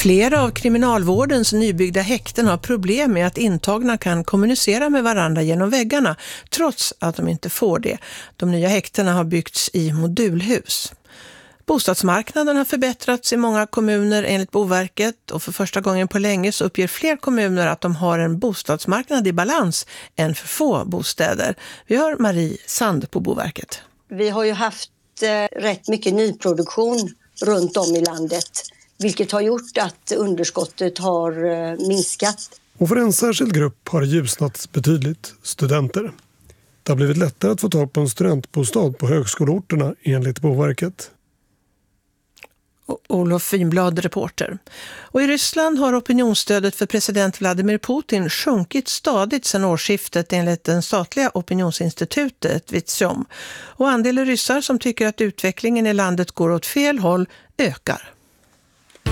Flera av kriminalvårdens nybyggda häkten har problem med att intagna kan kommunicera med varandra genom väggarna, trots att de inte får det. De nya häktena har byggts i modulhus. Bostadsmarknaden har förbättrats i många kommuner enligt Boverket, och för första gången på länge så uppger fler kommuner att de har en bostadsmarknad i balans än för få bostäder. Vi har Marie Sand på Boverket. Vi har ju haft rätt mycket nyproduktion runt om i landet, vilket har gjort att underskottet har minskat. Och för en särskild grupp har det ljusnat betydligt: studenter. Det har blivit lättare att få tag på en studentbostad på högskoleorterna enligt Boverket. Olof Finblad, reporter. Och i Ryssland har opinionsstödet för president Vladimir Putin sjunkit stadigt sedan årsskiftet enligt den statliga opinionsinstitutet Vitsjom. Och andelen ryssar som tycker att utvecklingen i landet går åt fel håll ökar.